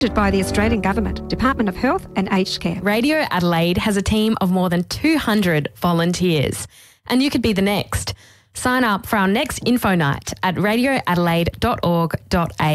by the Australian Government, Department of Health and Aged Care. Radio Adelaide has a team of more than 200 volunteers, and you could be the next. Sign up for our next info night at radioadelaide.org.au.